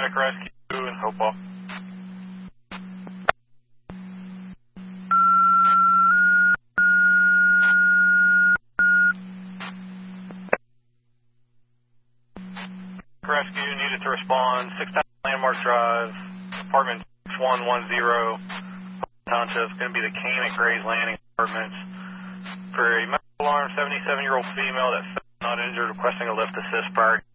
paramedic rescue in Hopewell. Rescue needed to respond. 6,000 Landmark Drive, apartment 110, Township. It's going to be the Kane at Gray's Landing Apartments. For a medical alarm, 77-year-old female that fell not injured, requesting a lift assist prior